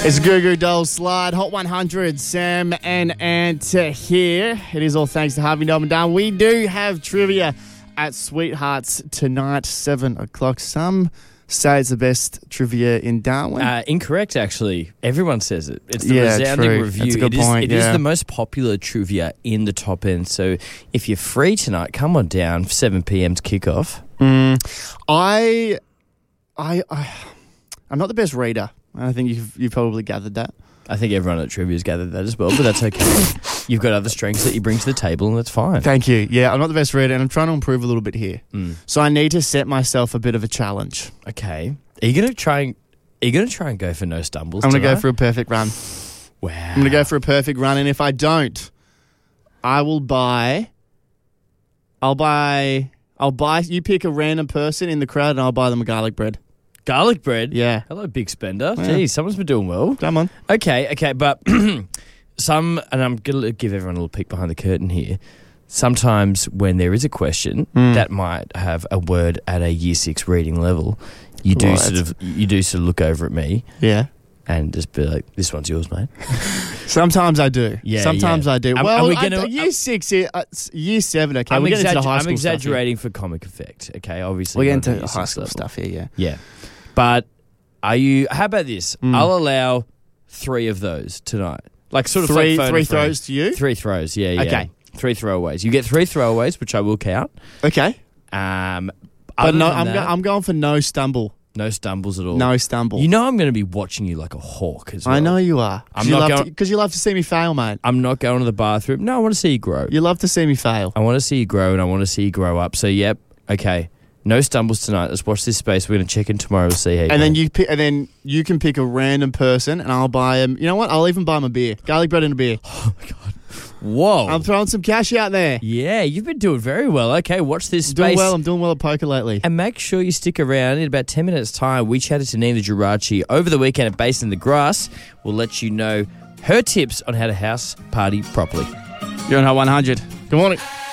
It's Goo Goo Dolls Slide, Hot 100, Sam and Ant here. It is all thanks to Harvey Norman Dunn. We do have trivia at Sweethearts tonight, 7 o'clock. Some say it's the best trivia in Darwin. Incorrect, actually. Everyone says it. It's the resounding true. review. That's a good point. It is the most popular trivia in the top end. So if you're free tonight, come on down, 7 p.m. to kick off. I'm not the best reader. I think you've probably gathered that. I think everyone at trivia has gathered that as well, but that's okay. You've got other strengths that you bring to the table, and that's fine. Thank you. Yeah, I'm not the best reader, and I'm trying to improve a little bit here. So I need to set myself a bit of a challenge. Okay. Are you going to try and go for no stumbles? I'm going to go for a perfect run. Wow. I'm going to go for a perfect run, and if I don't, I'll buy. You pick a random person in the crowd, and I'll buy them a garlic bread. Garlic bread? Yeah. Hello, big spender. Yeah. Geez, someone's been doing well. Come on. Okay, but and I'm going to give everyone a little peek behind the curtain here. Sometimes when there is a question that might have a word at a year 6 reading level, you do sort of look over at me. Yeah. And just be like, this one's yours, mate. Sometimes I do. Yeah, Sometimes I do. Well, year 6, year 7, okay. We're getting into the high school I'm exaggerating for comic effect, okay? Obviously. We're getting into high school stuff here, yeah. Yeah. But how about this? I'll allow 3 of those tonight. Like sort of three like throws to you? 3 throws, yeah. Okay. 3 throwaways. You get 3 throwaways, which I will count. Okay. But no, I'm going for no stumble. No stumbles at all. No stumble. You know I'm going to be watching you like a hawk as well. I know you are. Because you love to see me fail, mate. I'm not going to the bathroom. No, I want to see you grow. You love to see me fail. I want to see you grow, and I want to see you grow up. So, yep, okay. No stumbles tonight. Let's watch this space. We're going to check in tomorrow. We'll see how you and then you can pick a random person, and I'll buy him. You know what? I'll even buy him a beer. Garlic bread and a beer. Oh, my God. Whoa. I'm throwing some cash out there. Yeah, you've been doing very well. Okay, watch this space. I'm doing well at poker lately. And make sure you stick around. In about 10 minutes' time, we chatted to Nina Geraci over the weekend at Base in the Grass. We'll let you know her tips on how to house party properly. You're on Hot 100. Good morning.